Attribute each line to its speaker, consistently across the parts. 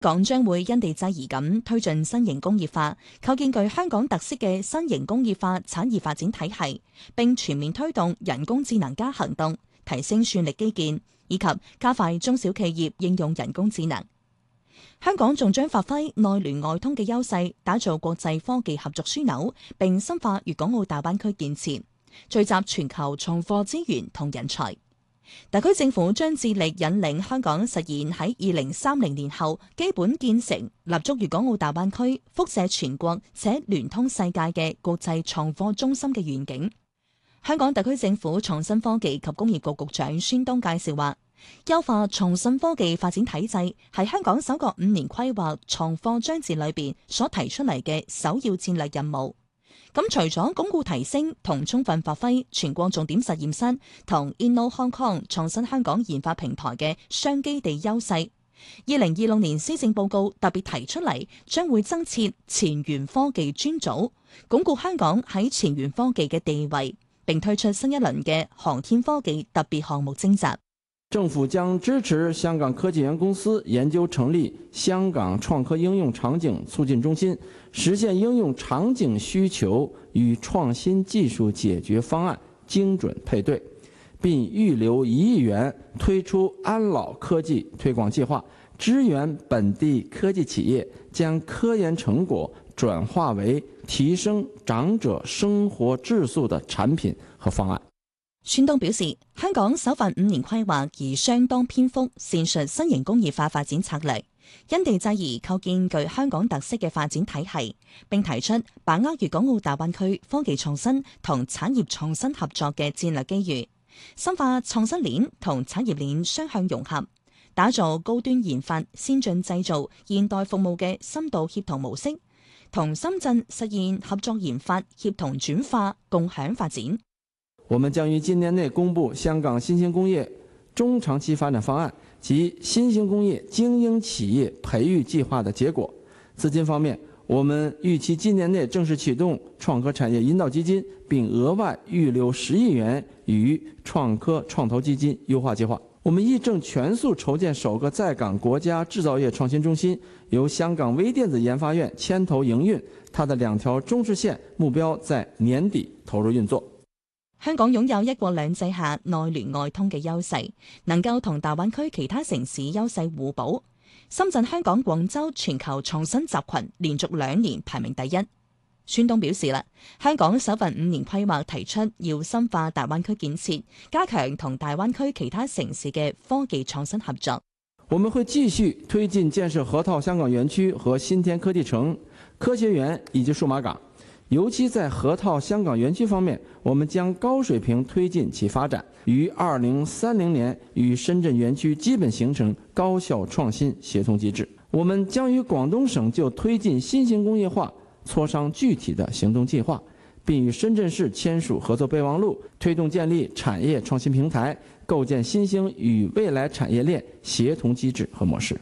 Speaker 1: 港將會因地制宜咁推進新型工業化，構建具香港特色嘅新型工業化產業發展體系，並全面推動人工智能加行動，提升算力基建，以及加快中小企業應用人工智能。香港仲將發揮內聯外通嘅優勢，打造國際科技合作樞紐，並深化粵港澳大灣區建設，聚集全球創科資源同人才。特區政府將致力引領香港實現喺2030年後基本建成立足粵港澳大灣區、輻射全國且聯通世界嘅國際創科中心嘅願景。香港特區政府創新科技及工業局局長孫東介紹話，優化創新科技發展體制係香港首個5年規劃創科章節裏邊所提出嚟嘅首要戰略任務。咁除咗鞏固提升同充分發揮全國重點實驗室同 Inno Hong Kong 創新香港研發平台嘅雙基地優勢，2026年施政報告特別提出嚟，將會增設前沿科技專組，鞏固香港喺前沿科技嘅地位，並推出新一輪嘅航天科技特別項目徵集。
Speaker 2: 政府將支持香港科技園公司研究成立香港創科應用場景促進中心，實現應用場景需求與創新技術解決方案精準配對，並預留1億元推出安老科技推廣計劃，支援本地科技企業將科研成果轉化為提升長者生活質素的產品和方案。
Speaker 1: 孫東表示，香港首份5年規劃而相當篇幅闡述新型工業化發展策略，因地制宜構建具香港特色嘅發展體系，並提出把握粵港澳大灣區科技創新同產業創新合作嘅戰略機遇，深化創新鏈同產業鏈雙向融合，打造高端研發、先進製造、現代服務嘅深度協同模式，同深圳實現合作研發、協同轉化、共享發展。
Speaker 2: 我們將於今年內公布香港新興工業中長期發展方案及新興工業精英企業培育計劃的結果。資金方面，我們預期今年內正式啟動創科產業引導基金，並額外預留10億元於創科創投基金優化計劃。我們亦正全速籌建首個在港國家製造業創新中心，由香港微電子研發院牽頭營運，它的2條中視線目標在年底投入運作。
Speaker 1: 香港擁有一國兩制下內聯外通嘅優勢，能夠同大灣區其他城市優勢互補。深圳、香港、廣州全球創新集群連續2年排名第一。孫東表示啦，香港首份5年規劃提出要深化大灣區建設，加強同大灣區其他城市嘅科技創新合作。
Speaker 2: 我們會繼續推進建設河套香港園區和新田科技城、科學園以及數碼港。尤其在河套香港園區方面，我們將高水平推進其發展，於2030年與深圳園區基本形成高效創新協同機制。我們將與廣東省就推進新型工業化磋商具體的行動計劃，並與深圳市簽署合作備忘錄，推動建立產業創新平台，構建新興與未來產業鏈協同機制和模式。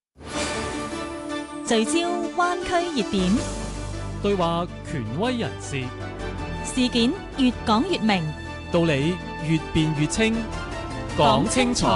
Speaker 1: 聚焦灣區熱點，
Speaker 3: 對話權威人士，
Speaker 1: 事件越講越明，
Speaker 3: 道理越辯越清，講清楚。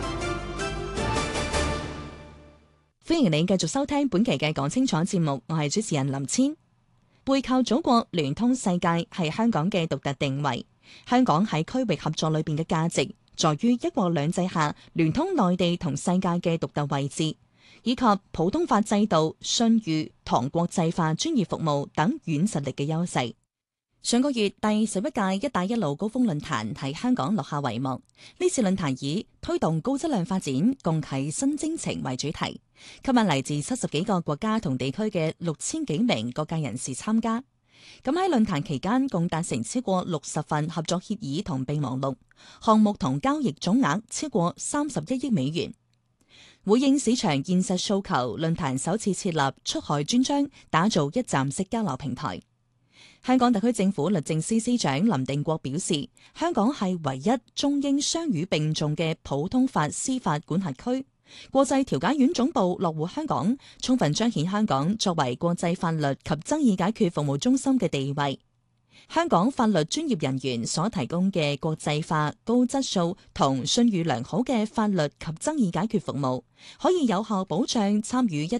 Speaker 1: 歡迎你繼續收聽本期嘅講清楚節目，我係主持人林千。背靠祖國，聯通世界係香港嘅獨特定位。香港喺區域合作裏邊嘅價值，在於一國兩制下聯通內地同世界嘅獨特位置，以及普通法制度、信譽同國際化專業服務等軟實力嘅優勢。上個月第11屆一帶一路高峰論壇喺香港落下帷幕。呢次論壇以推動高質量發展，共啟新征程為主題，吸引嚟自70幾個國家同地區嘅6000幾名各界人士參加。咁喺論壇期間，共達成超過60份合作協議同備忘錄，項目同交易總額超過31億美元。回應市場現實訴求，論壇首次設立出海專章，打造一站式交流平台。香港特區政府律政司司長林定國表示，香港係唯一中英雙語並重嘅普通法司法管轄區，國際調解院總部落戶香港，充分彰顯香港作為國際法律及爭議解決服務中心嘅地位。 香港法律專業人員所提供嘅國際化、高質素同信譽良好嘅法律及爭議解決服務，可以有效保障參與一